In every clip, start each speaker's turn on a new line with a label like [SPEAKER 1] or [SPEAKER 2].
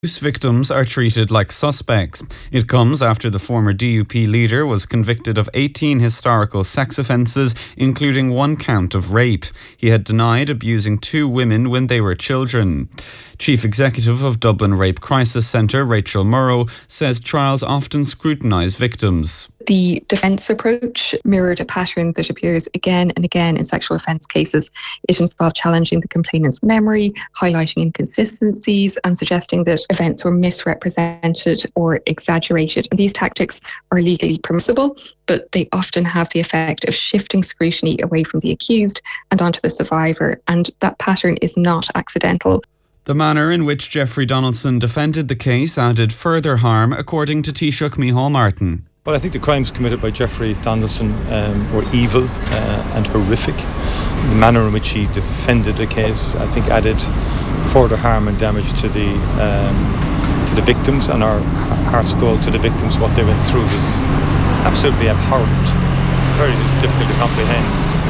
[SPEAKER 1] Abuse victims are treated like suspects. It comes after the former DUP leader was convicted of 18 historical sex offences, including one count of rape. He had denied abusing 2 women when they were children. Chief Executive of Dublin Rape Crisis Centre, Rachel Murrow, says trials often scrutinise victims.
[SPEAKER 2] The defence approach mirrored a pattern that appears again and again in sexual offence cases. It involved challenging the complainant's memory, highlighting inconsistencies and suggesting that events were misrepresented or exaggerated. And these tactics are legally permissible, but they often have the effect of shifting scrutiny away from the accused and onto the survivor. And that pattern is not accidental.
[SPEAKER 1] The manner in which Jeffrey Donaldson defended the case added further harm, according to Taoiseach Micheál Martin.
[SPEAKER 3] Well, I think the crimes committed by Jeffrey Donaldson were evil and horrific. The manner in which he defended the case, I think, added further harm and damage to the victims, and our hearts go out to the victims. What they went through was absolutely abhorrent, very difficult to comprehend,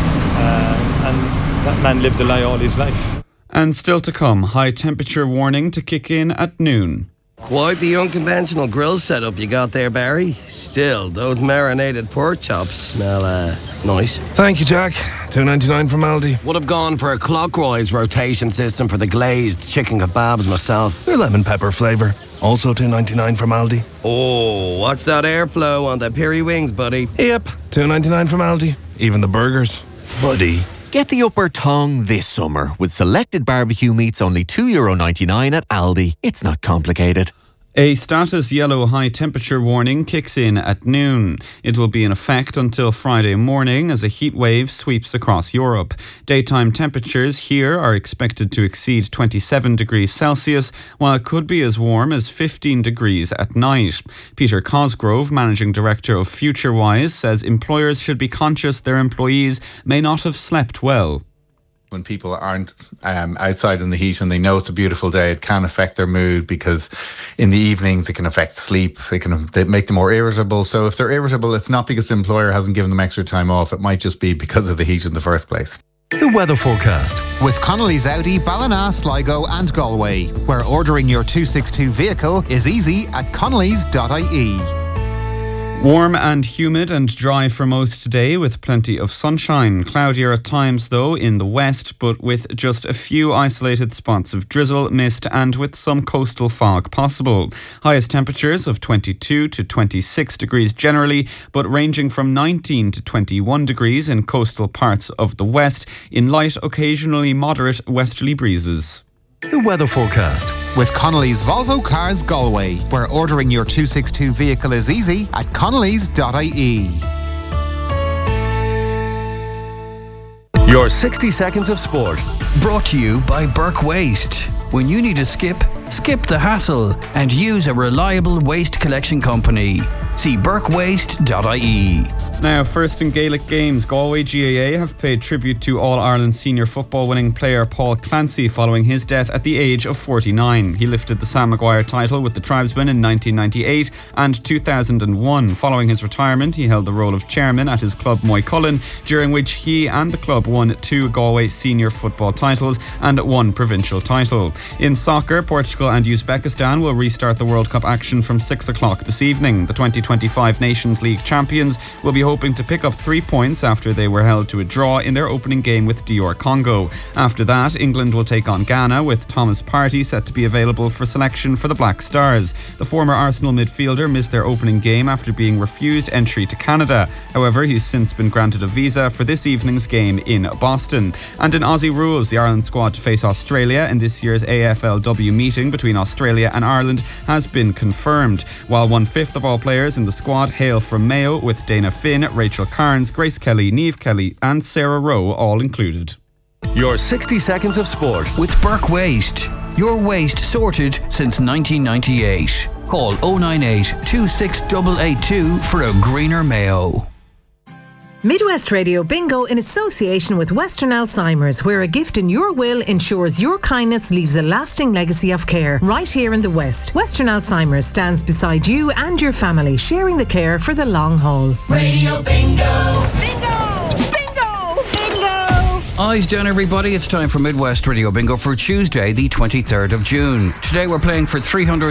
[SPEAKER 3] and that man lived a lie all his life.
[SPEAKER 1] And still to come, high temperature warning to kick in at noon.
[SPEAKER 4] Quite the unconventional grill setup you got there, Barry. Still, those marinated pork chops smell nice.
[SPEAKER 5] Thank you, Jack. $2.99 from Aldi.
[SPEAKER 4] Would have gone for a clockwise rotation system for the glazed chicken kebabs myself.
[SPEAKER 5] They're lemon pepper flavour. Also $2.99 from Aldi.
[SPEAKER 4] Oh, watch that airflow on the piri wings, buddy.
[SPEAKER 5] Yep, $2.99 from Aldi. Even the burgers. Buddy.
[SPEAKER 6] Get the upper tongue this summer with selected barbecue meats only €2.99 at Aldi. It's not complicated.
[SPEAKER 1] A status yellow high temperature warning kicks in at noon. It will be in effect until Friday morning as a heat wave sweeps across Europe. Daytime temperatures here are expected to exceed 27 degrees Celsius, while it could be as warm as 15 degrees at night. Peter Cosgrove, Managing Director of FutureWise, says employers should be conscious their employees may not have slept well.
[SPEAKER 7] When people aren't outside in the heat and they know it's a beautiful day, it can affect their mood, because in the evenings it can affect sleep. It can make them more irritable. So if they're irritable, it's not because the employer hasn't given them extra time off. It might just be because of the heat in the first place.
[SPEAKER 8] The weather forecast with Connolly's Audi, Ballina, Sligo and Galway, where ordering your 262 vehicle is easy at connellys.ie.
[SPEAKER 1] Warm and humid and dry for most today with plenty of sunshine. Cloudier at times though in the west, but with just a few isolated spots of drizzle, mist and with some coastal fog possible. Highest temperatures of 22 to 26 degrees generally, but ranging from 19 to 21 degrees in coastal parts of the west, in light, occasionally moderate westerly breezes.
[SPEAKER 8] The weather forecast with Connolly's Volvo Cars Galway, where ordering your 262 vehicle is easy at connellys.ie.
[SPEAKER 9] Your 60 seconds of sport. Brought to you by Burke Waste. When you need a skip the hassle and use a reliable waste collection company. See burkewaste.ie.
[SPEAKER 1] Now, first in Gaelic games, Galway GAA have paid tribute to All-Ireland senior football winning player Paul Clancy following his death at the age of 49. He lifted the Sam Maguire title with the Tribesmen in 1998 and 2001. Following his retirement, he held the role of chairman at his club Moycullen, during which he and the club won 2 Galway senior football titles and 1 provincial title. In soccer, Portugal and Uzbekistan will restart the World Cup action from 6 o'clock this evening. The 2025 Nations League champions will be hoping to pick up 3 points after they were held to a draw in their opening game with DR Congo. After that, England will take on Ghana, with Thomas Partey set to be available for selection for the Black Stars. The former Arsenal midfielder missed their opening game after being refused entry to Canada. However, he's since been granted a visa for this evening's game in Boston. And in Aussie rules, the Ireland squad to face Australia in this year's AFLW meeting between Australia and Ireland has been confirmed, while 1/5 of all players in the squad hail from Mayo, with Dana Finn, Rachel Carnes, Grace Kelly, Niamh Kelly and Sarah Rowe all included.
[SPEAKER 9] Your 60 seconds of sport with Burke Waste. Your waste sorted since 1998. Call 098 26882 for a greener Mayo.
[SPEAKER 10] Midwest Radio Bingo in association with Western Alzheimer's, where a gift in your will ensures your kindness leaves a lasting legacy of care. Right here in the West, Western Alzheimer's stands beside you and your family, sharing the care for the long haul.
[SPEAKER 11] Radio Bingo! Bingo!
[SPEAKER 10] Bingo! Bingo!
[SPEAKER 9] Eyes down, everybody. It's time for Midwest Radio Bingo for Tuesday, the 23rd of June. Today we're playing for 300